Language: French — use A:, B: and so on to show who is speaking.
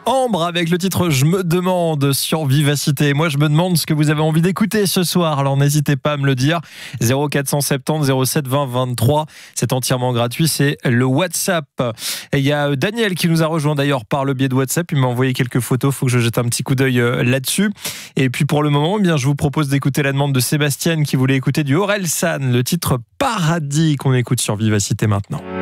A: Ambre avec le titre Je me demande sur Vivacité. Moi, je me demande ce que vous avez envie d'écouter ce soir. Alors, n'hésitez pas à me le dire. 0470 07 20 23. C'est entièrement gratuit. C'est le WhatsApp. Et il y a Daniel qui nous a rejoint d'ailleurs par le biais de WhatsApp. Il m'a envoyé quelques photos. Il faut que je jette un petit coup d'œil là-dessus. Et puis, pour le moment, eh bien, je vous propose d'écouter la demande de Sébastien qui voulait écouter du Orelsan, le titre Paradis qu'on écoute sur Vivacité maintenant.